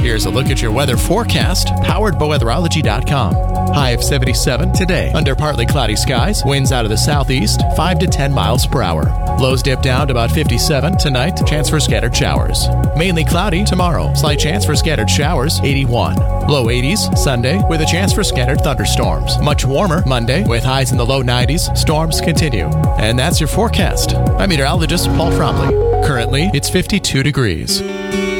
Here's a look at your weather forecast, powered by weatherology.com. High of 77 today. Under partly cloudy skies, winds out of the southeast, 5 to 10 miles per hour. Lows dip down to about 57 tonight, chance for scattered showers. Mainly cloudy tomorrow, slight chance for scattered showers, 81. Low 80s Sunday, with a chance for scattered thunderstorms. Much warmer Monday, with highs in the low 90s. Storms continue. And that's your forecast. I'm meteorologist Paul Fromley. Currently, it's 52 degrees.